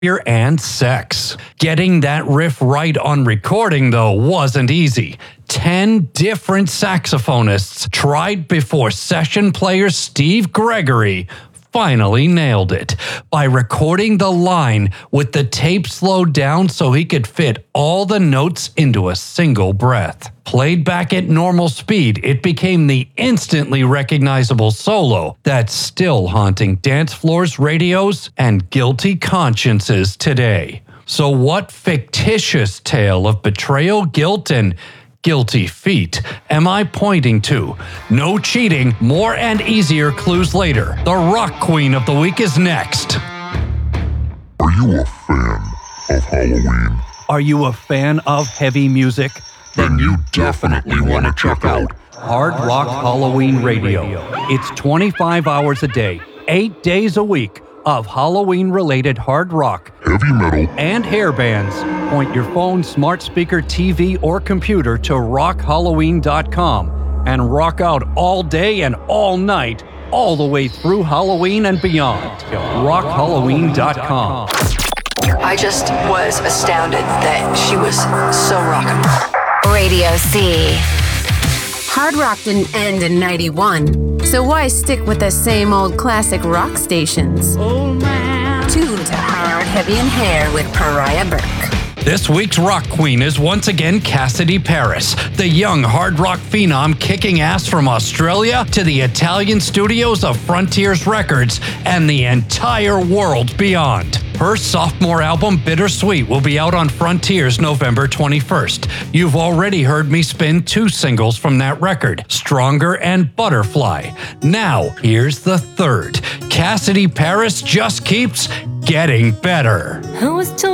and sex. Getting that riff right on recording, though, wasn't easy. 10 different saxophonists tried before session player Steve Gregory finally nailed it by recording the line with the tape slowed down so he could fit all the notes into a single breath. Played back at normal speed, it became the instantly recognizable solo that's still haunting dance floors, radios, and guilty consciences today. So what fictitious tale of betrayal, guilt, and guilty feet am I pointing to? No cheating, more and easier clues later. The Rock Queen of the Week is next. Are you a fan of Halloween? Are you a fan of heavy music? Then you definitely want to check out Hard Rock Halloween Radio. It's 25 hours a day, 8 days a week of Halloween-related hard rock, heavy metal, and hair bands. Point your phone, smart speaker, TV, or computer to rockhalloween.com and rock out all day and all night, all the way through Halloween and beyond. rockhalloween.com. I just was astounded that she was so rockin'. Radio C. Hard rock didn't end in 91, so why stick with the same old classic rock stations? Tuned to hard, heavy, and hair with Pariah Burke. This week's Rock Queen is once again Cassidy Paris, the young hard rock phenom kicking ass from Australia to the Italian studios of Frontiers Records and the entire world beyond. Her sophomore album, Bittersweet, will be out on Frontiers November 21st. You've already heard me spin 2 singles from that record, Stronger and Butterfly. Now, here's the third. Cassidy Paris just keeps getting better.